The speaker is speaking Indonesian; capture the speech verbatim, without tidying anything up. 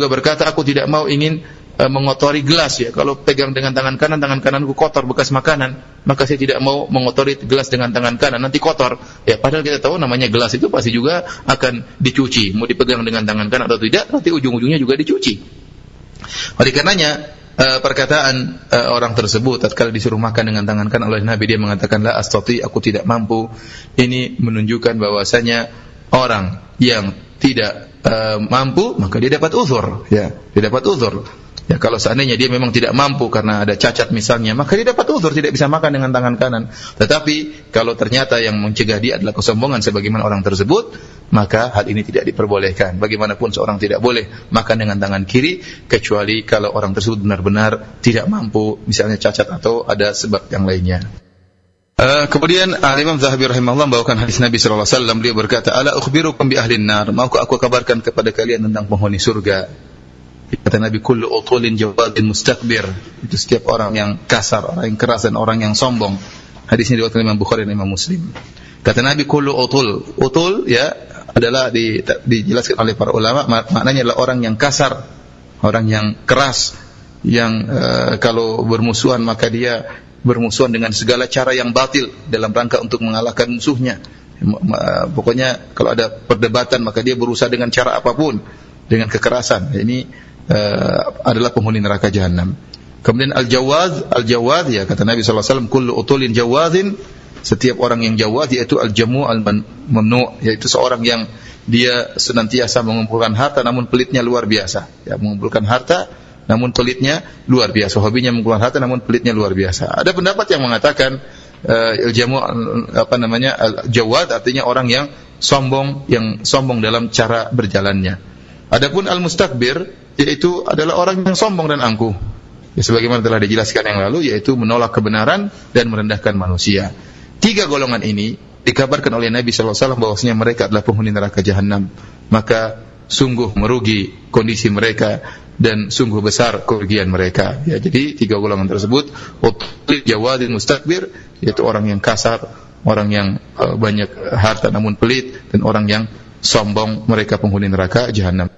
juga berkata, aku tidak mau ingin uh, mengotori gelas ya. Kalau pegang dengan tangan kanan, tangan kananku kotor bekas makanan, maka saya tidak mau mengotori gelas dengan tangan kanan, nanti kotor. Ya, padahal kita tahu namanya gelas itu pasti juga akan dicuci. Mau dipegang dengan tangan kanan atau tidak, nanti ujung-ujungnya juga dicuci. Oleh karenanya Uh, perkataan uh, orang tersebut tatkala disuruh makan dengan tangan kanan oleh Nabi, dia mengatakan la astati, aku tidak mampu. Ini menunjukkan bahwasanya orang yang tidak uh, mampu maka dia dapat uzur, ya, dia dapat uzur. Ya, kalau seandainya dia memang tidak mampu karena ada cacat misalnya, maka dia dapat uzur, tidak bisa makan dengan tangan kanan. Tetapi kalau ternyata yang mencegah dia adalah kesombongan sebagaimana orang tersebut, maka hal ini tidak diperbolehkan. Bagaimanapun seorang tidak boleh makan dengan tangan kiri kecuali kalau orang tersebut benar-benar tidak mampu, misalnya cacat atau ada sebab yang lainnya. Uh, kemudian uh, Imam Zahabi rahimahullah membawakan hadis Nabi sallallahu alaihi wasallam, beliau berkata, "Ala ukhbirukum bi ahlin nar?" Maukah aku kabarkan kepada kalian tentang penghuni surga? Kata Nabi, kullu utulin jawadin mustakbir. Itu setiap orang yang kasar, orang yang keras dan orang yang sombong. Hadis ini diriwayatkan Imam Bukhari dan Imam Muslim. Kata Nabi, kullu utul. Utul ya adalah di, dijelaskan oleh para ulama, maknanya adalah orang yang kasar, orang yang keras, yang uh, kalau bermusuhan maka dia bermusuhan dengan segala cara yang batil dalam rangka untuk mengalahkan musuhnya. Pokoknya kalau ada perdebatan maka dia berusaha dengan cara apapun, dengan kekerasan. Ini Uh, adalah penghuni neraka jahanam. Kemudian al-jawaz, al-jawaz ya kata Nabi sallallahu alaihi wasallam, kullu utulin jawazin, setiap orang yang jawaz yaitu al-jamu' al-mamnu', yaitu seorang yang dia senantiasa mengumpulkan harta namun pelitnya luar biasa. Ya, mengumpulkan harta namun pelitnya luar biasa. Hobinya mengumpulkan harta namun pelitnya luar biasa. Ada pendapat yang mengatakan uh, al-jamu' apa namanya al-jawaz artinya orang yang sombong, yang sombong dalam cara berjalannya. Adapun al-mustakbir yaitu adalah orang yang sombong dan angkuh. Ya, sebagaimana telah dijelaskan yang lalu, yaitu menolak kebenaran dan merendahkan manusia. Tiga golongan ini dikabarkan oleh Nabi sallallahu alaihi wasallam bahwasanya mereka adalah penghuni neraka jahanam. Maka sungguh merugi kondisi mereka dan sungguh besar kerugian mereka. Ya, jadi tiga golongan tersebut, utul jawadin mustakbir, yaitu orang yang kasar, orang yang uh, banyak harta namun pelit, dan orang yang sombong, mereka penghuni neraka jahanam.